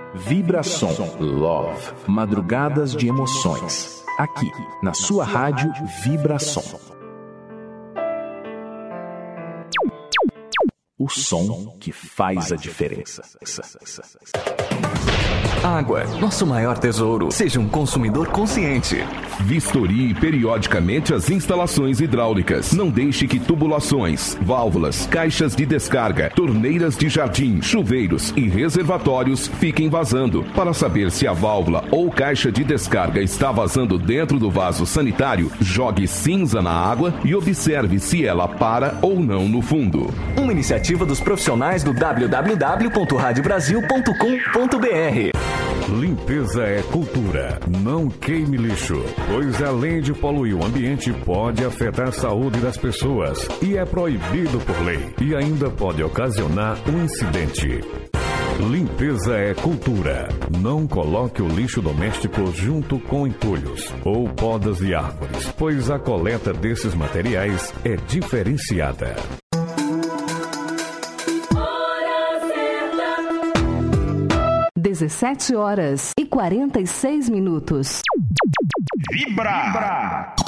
Vibração Love. Madrugadas de emoções. Aqui, na sua rádio Vibração. O som que faz a diferença. Água, nosso maior tesouro. Seja um consumidor consciente. Vistorie periodicamente as instalações hidráulicas. Não deixe que tubulações, válvulas, caixas de descarga, torneiras de jardim, chuveiros e reservatórios fiquem vazando. Para saber se a válvula ou caixa de descarga está vazando dentro do vaso sanitário, jogue cinza na água e observe se ela para ou não no fundo. Uma iniciativa dos profissionais do www.radiobrasil.com.br. Limpeza é cultura. Não queime lixo, pois além de poluir o ambiente, pode afetar a saúde das pessoas e é proibido por lei. E ainda pode ocasionar um incidente. Limpeza é cultura. Não coloque o lixo doméstico junto com entulhos ou podas de árvores, pois a coleta desses materiais é diferenciada. 17h46. Vibra!